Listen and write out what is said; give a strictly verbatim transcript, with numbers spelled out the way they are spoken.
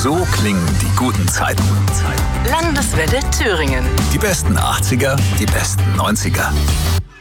So klingen die guten Zeiten. Landeswelle Thüringen. Die besten achtziger, die besten neunziger.